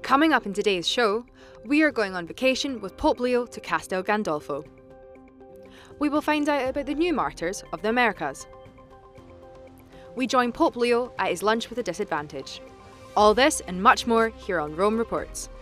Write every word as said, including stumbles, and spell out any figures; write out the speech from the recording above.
Coming up in today's show, we are going on vacation with Pope Leo to Castel Gandolfo. We will find out about the new martyrs of the Americas. We join Pope Leo at his lunch with a disadvantage. All this and much more here on Rome Reports.